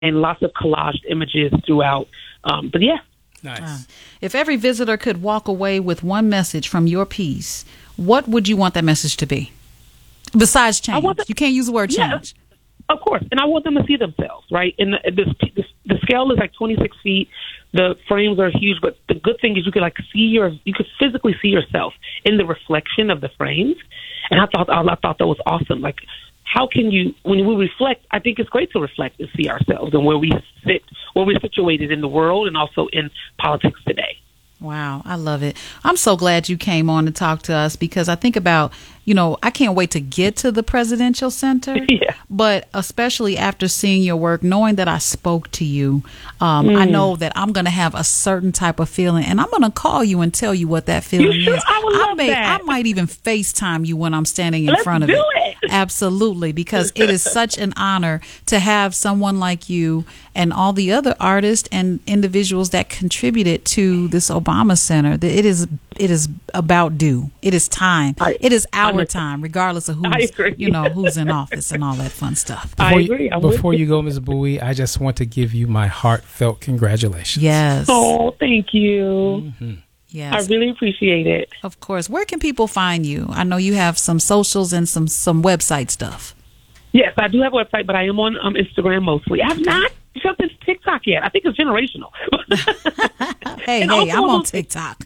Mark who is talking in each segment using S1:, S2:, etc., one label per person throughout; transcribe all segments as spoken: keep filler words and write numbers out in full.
S1: and lots of collaged images throughout. Um, but yeah.
S2: Nice.
S3: Wow. If every visitor could walk away with one message from your piece, what would you want that message to be? Besides change.
S1: them,
S3: you can't use the word change.
S1: Yeah, of course. And I want them to see themselves, right? And the, the, the, the scale is like twenty-six feet. The frames are huge, but the good thing is you could like see your, you could physically see yourself in the reflection of the frames. And I thought, I thought that was awesome. Like, how can you, when we reflect, I think it's great to reflect and see ourselves and where we sit, where we're situated in the world and also in politics today.
S3: Wow, I love it. I'm so glad you came on to talk to us, because I think about, you know, I can't wait to get to the Presidential Center,
S1: yeah.
S3: but especially after seeing your work, knowing that I spoke to you, um, mm. I know that I'm going to have a certain type of feeling, and I'm going to call you and tell you what that feeling
S1: you sure?
S3: is.
S1: I would love
S3: I may,
S1: that.
S3: I might even FaceTime you when I'm standing in
S1: Let's
S3: front of
S1: do
S3: it.
S1: it.
S3: Absolutely, because it is such an honor to have someone like you and all the other artists and individuals that contributed to this Obama Center. It is it is about due. It is time.
S1: I,
S3: it is our time, regardless of who's you know who's in office and all that fun stuff.
S2: Before
S1: I
S2: you,
S1: agree. I'm
S2: before you go, Miz Bowie, I just want to give you my heartfelt congratulations.
S3: Yes.
S1: Oh, thank you.
S2: Mm-hmm.
S3: Yes.
S1: I really appreciate it.
S3: Of course. Where can people find you? I know you have some socials and some some website stuff.
S1: Yes, I do have a website, but I am on um, Instagram mostly. I have not jumped into TikTok yet. I think it's generational.
S3: hey,
S1: And
S3: hey, I'm on
S1: on
S3: TikTok.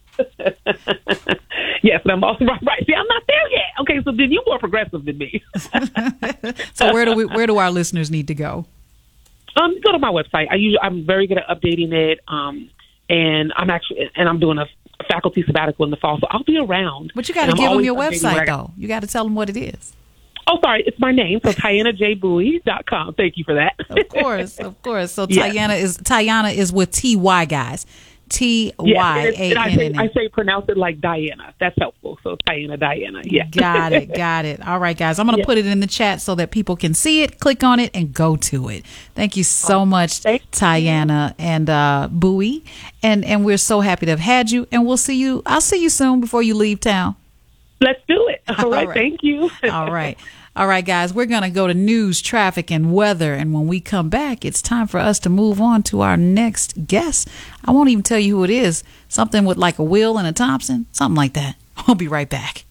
S1: Yes, but I'm also right, right. See, I'm not there yet. Okay, so then you're more progressive than me.
S3: So where do we where do our listeners need to go?
S1: Um, go to my website. I usually I'm very good at updating it. Um, and I'm actually and I'm doing a faculty sabbatical in the fall, so I'll be around.
S3: But you got to give them your website though. You got to tell them what it is.
S1: Oh, sorry, it's my name, so Tiana J Bowie dot com. Thank you for that.
S3: Of course, of course. So
S1: Yeah.
S3: Tiana is Tiana is with T Y, guys. T Y A N
S1: I say,
S3: N
S1: I
S3: A.
S1: say pronounce it like Diana. That's helpful. So Tiana, Diana. Yeah.
S3: Got it, got it. All right, guys. I'm going to
S1: Yeah.
S3: put it in the chat so that people can see it, click on it, and go to it. Thank you so much,
S1: thank you.
S3: Tiana and uh, Bowie. And, and we're so happy to have had you. And we'll see you. I'll see you soon before you leave town.
S1: Let's do it. All,
S3: All
S1: right,
S3: right.
S1: Thank you.
S3: All right. All right, guys, we're going to go to news, traffic, and weather. And when we come back, it's time for us to move on to our next guest. I won't even tell you who it is. Something with like a Will and a Thompson, something like that. We'll be right back.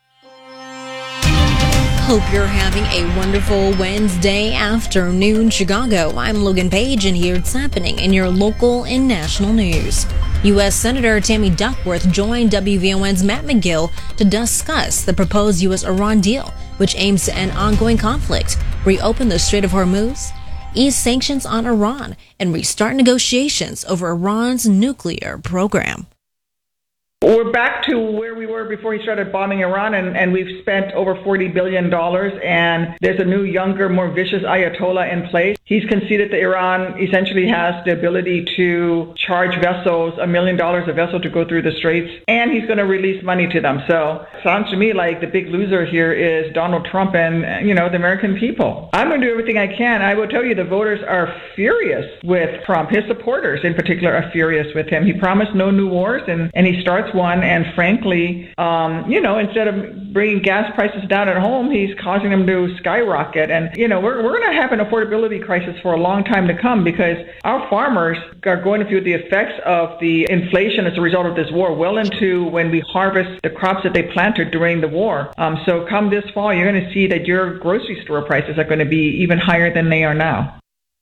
S4: Hope you're having a wonderful Wednesday afternoon, Chicago. I'm Logan Page, and here's happening in your local and national news. U S Senator Tammy Duckworth joined W V O N's Matt McGill to discuss the proposed U S Iran deal, which aims to end ongoing conflict, reopen the Strait of Hormuz, ease sanctions on Iran, and restart negotiations over Iran's nuclear program.
S5: We're back to where we were before he started bombing Iran, and, and we've spent over forty billion dollars, and there's a new, younger, more vicious Ayatollah in place. He's conceded that Iran essentially has the ability to charge vessels a million dollars a vessel to go through the straits, and he's going to release money to them. So it sounds to me like the big loser here is Donald Trump and, you know, the American people. I'm going to do everything I can. I will tell you the voters are furious with Trump. His supporters in particular are furious with him. He promised no new wars, and, and he starts one, and frankly, um, you know, instead of bringing gas prices down at home, he's causing them to skyrocket. And, you know, we're, we're going to have an affordability crisis for a long time to come, because our farmers are going to feel the effects of the inflation as a result of this war well into when we harvest the crops that they planted during the war. Um, so come this fall, you're going to see that your grocery store prices are going to be even higher than they are now.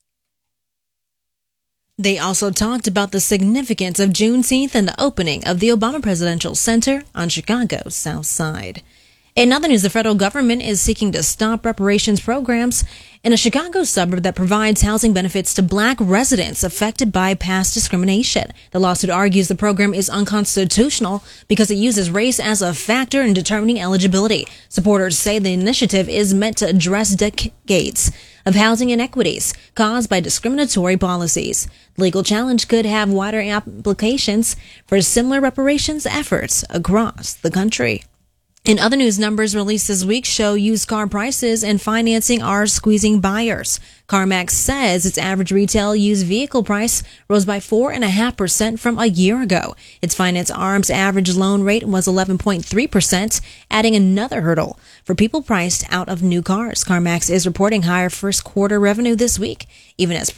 S4: They also talked about the significance of Juneteenth and the opening of the Obama Presidential Center on Chicago's South Side. In other news, the federal government is seeking to stop reparations programs in a Chicago suburb that provides housing benefits to black residents affected by past discrimination. The lawsuit argues the program is unconstitutional because it uses race as a factor in determining eligibility. Supporters say the initiative is meant to address decades of housing inequities caused by discriminatory policies. The legal challenge could have wider implications for similar reparations efforts across the country. In other news, numbers released this week show used car prices and financing are squeezing buyers. CarMax says its average retail used vehicle price rose by four point five percent from a year ago. Its finance arm's average loan rate was eleven point three percent, adding another hurdle for people priced out of new cars. CarMax is reporting higher first quarter revenue this week, even as